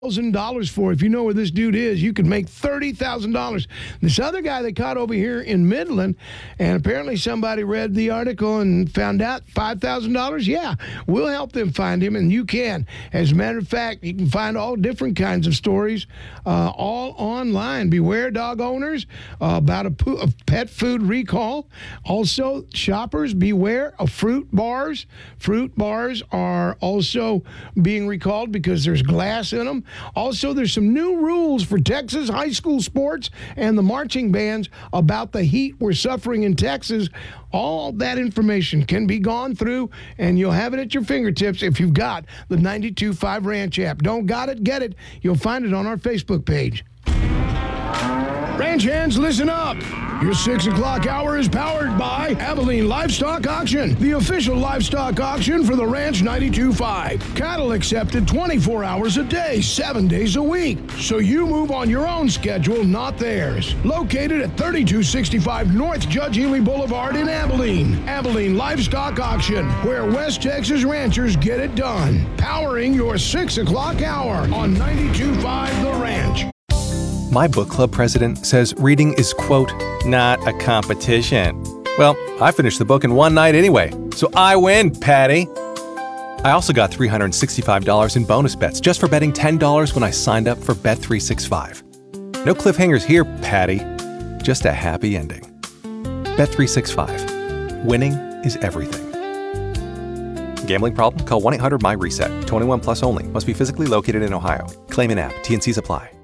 $1,000 for. If you know where this dude is, you could make $30,000. This other guy they caught over here in Midland, and apparently somebody read the article and found out $5,000. Yeah, we'll help them find him, and you can. As a matter of fact, you can find all different kinds of stories all online. Beware, dog owners, about a pet food recall. Also, shoppers, beware of fruit bars. Fruit bars are also being recalled because there's glass in them. Also, there's some new rules for Texas high school sports and the marching bands about the heat we're suffering in Texas. All that information can be gone through, and you'll have it at your fingertips if you've got the 92.5 Ranch app. Don't got it? Get it. You'll find it on our Facebook page. Ranch hands, listen up. Your 6 o'clock hour is powered by Abilene Livestock Auction, the official livestock auction for the Ranch 92.5. Cattle accepted 24 hours a day, 7 days a week. So you move on your own schedule, not theirs. Located at 3265 North Judge Ely Boulevard in Abilene. Abilene Livestock Auction, where West Texas ranchers get it done. Powering your 6 o'clock hour on 92.5 The Ranch. My book club president says reading is, quote, not a competition. Well, I finished the book in one night anyway, so I win, Patty. I also got $365 in bonus bets just for betting $10 when I signed up for Bet365. No cliffhangers here, Patty. Just a happy ending. Bet365. Winning is everything. Gambling problem? Call 1-800-MY-RESET. 21 plus only. Must be physically located in Ohio. Claim in app. T&Cs apply.